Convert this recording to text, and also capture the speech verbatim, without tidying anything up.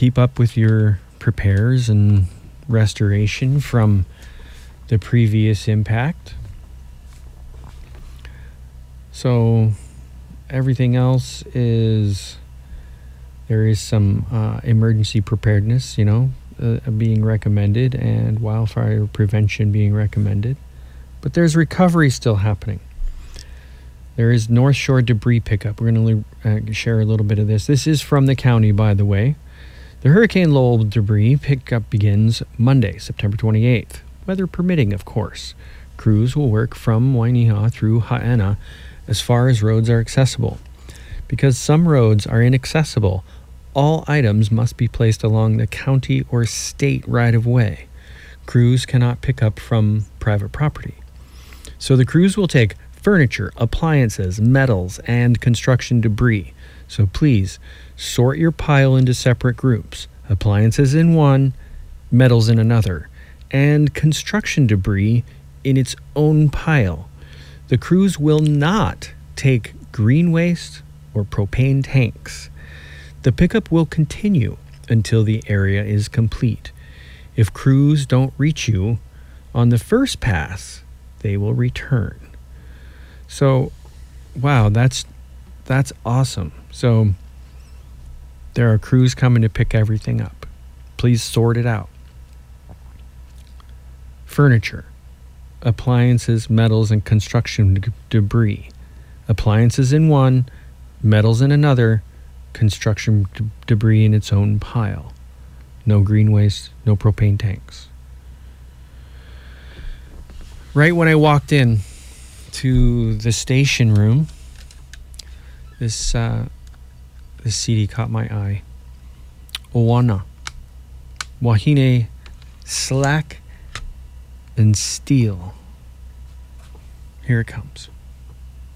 keep up with your repairs and restoration from the previous impact. So everything else is, there is some uh, emergency preparedness, you know, uh, being recommended, and wildfire prevention being recommended. But there's recovery still happening. There is North Shore debris pickup. We're going to uh, share a little bit of this. This is from the county, by the way. The Hurricane Lowell debris pickup begins Monday, September twenty-eighth. Weather permitting, of course. Crews will work from Wainiha through Haena as far as roads are accessible. Because some roads are inaccessible, all items must be placed along the county or state right-of-way. Crews cannot pick up from private property. So the crews will take furniture, appliances, metals, and construction debris. So please sort your pile into separate groups. Appliances in one, metals in another, and construction debris in its own pile. The crews will not take green waste or propane tanks. The pickup will continue until the area is complete. If crews don't reach you on the first pass, they will return. So, wow, that's that's awesome. So, there are crews coming to pick everything up. Please sort it out. Furniture, appliances, metals, and construction d- debris. Appliances in one, metals in another, construction d- debris in its own pile. No green waste, no propane tanks. Right when I walked in to the station room, this uh, this C D caught my eye. Oana, Wahine, Slack, and Steel. Here it comes.